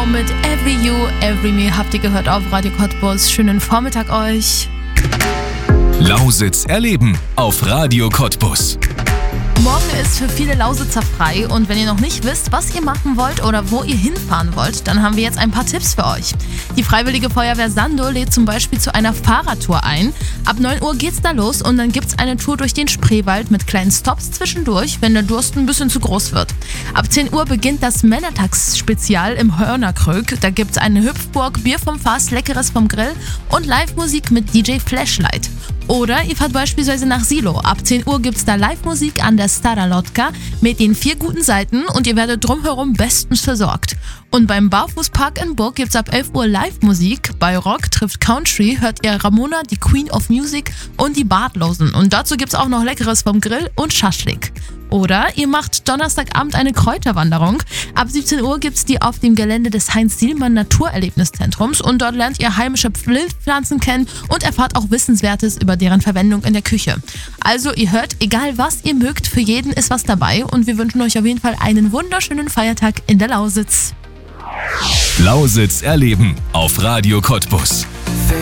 mit Every You, Every Me habt ihr gehört auf Radio Cottbus. Schönen Vormittag euch. Lausitz erleben auf Radio Cottbus. Morgen ist für viele Lausitzer frei und wenn ihr noch nicht wisst, was ihr machen wollt oder wo ihr hinfahren wollt, dann haben wir jetzt ein paar Tipps für euch. Die Freiwillige Feuerwehr Sandow lädt zum Beispiel zu einer Fahrradtour ein. Ab 9 Uhr geht's da los und dann gibt's eine Tour durch den Spreewald mit kleinen Stops zwischendurch, wenn der Durst ein bisschen zu groß wird. Ab 10 Uhr beginnt das Männertags-Spezial im Hörnerkrög. Da gibt's eine Hüpfburg, Bier vom Fass, Leckeres vom Grill und Live-Musik mit DJ Flashlight. Oder ihr fahrt beispielsweise nach Silo. Ab 10 Uhr gibt's da Live-Musik an der Stara Lotka mit den 4 guten Seiten und ihr werdet drumherum bestens versorgt. Und beim Barfußpark in Burg gibt's ab 11 Uhr Live-Musik. Bei Rock trifft Country hört ihr Ramona, die Queen of Music und die Bartlosen. Und dazu gibt's auch noch Leckeres vom Grill und Schaschlik. Oder ihr macht Donnerstagabend eine Kräuterwanderung. Ab 17 Uhr gibt's die auf dem Gelände des Heinz-Sielmann Naturerlebniszentrums und dort lernt ihr heimische Wildpflanzen kennen und erfahrt auch Wissenswertes über deren Verwendung in der Küche. Also ihr hört, egal was ihr mögt, für jeden ist was dabei und wir wünschen euch auf jeden Fall einen wunderschönen Feiertag in der Lausitz. Lausitz erleben auf Radio Cottbus.